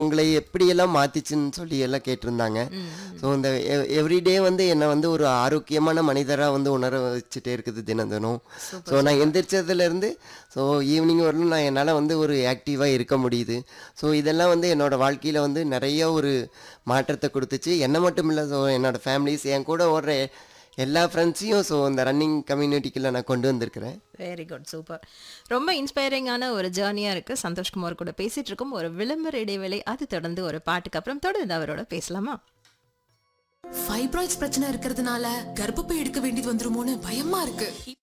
உங்களை எப்படியெல்லாம் மாத்திச்சுன்னு சொல்லி எல்லாம் கேட்டிருந்தாங்க. ஸோ இந்த எவ்ரிடே வந்து என்னை வந்து ஒரு ஆரோக்கியமான மனிதராக வந்து உணர வச்சுட்டே இருக்குது தினம் தினம். ஸோ சூப்பர், நான் சூப்பர். எந்திரிச்சதுலேருந்து ஸோ ஈவினிங் வரலும் நான் என்னால் வந்து ஒரு ஆக்டிவாக இருக்க முடியுது. ஸோ இதெல்லாம் வந்து என்னோட வாழ்க்கையில் வந்து நிறைய ஒரு மாற்றத்தை கொடுத்துச்சு. என்னை மட்டும் இல்லை, ஸோ என்னோட ஃபேமிலிஸ் என் கூட ஓடுற எல்லா ஃப்ரெண்ட்ஸையும் ஸோ இந்த ரன்னிங் கம்யூனிட்டிக்குள்ள நான் கொண்டு வந்திருக்கிறேன். Very good, super. ரொம்ப இன்ஸ்பைரிங்கான ஒரு ஜேர்னியா இருக்கு. சந்தோஷ்குமார் கூட பேசிட்டு இருக்கோம். ஒரு விளம்பர இடைவேளை, அது தொடர்ந்து ஒரு பாட்டுக்கு அப்புறம் தொடர்ந்து அவரோட பேசலாமா? ஃபைப்ராய்ட்ஸ் பிரச்சனை இருக்கிறதுனால கர்ப்பப்பை எடுக்க வேண்டியது வந்துருமோன்னு பயமா இருக்கு.